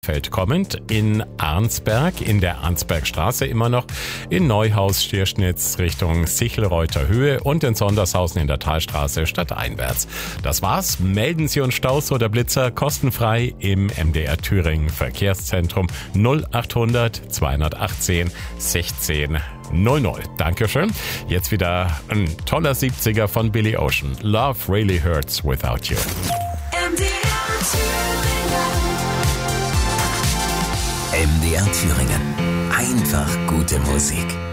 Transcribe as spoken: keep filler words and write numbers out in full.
Feld kommend, in Arnsberg, in der Arnsbergstraße immer noch, in Neuhaus Stierschnitz Richtung Sichelreuther Höhe und in Sondershausen in der Talstraße stadteinwärts. Das war's. Melden Sie uns Staus oder Blitzer kostenfrei im M D R Thüringen Verkehrszentrum null achthundert zweihundertachtzehn sechzehn null null. Dankeschön. Jetzt wieder ein toller siebziger von Billy Ocean. Love Really Hurts Without You. M D R Thüringen. M D R Thüringen. Einfach gute Musik.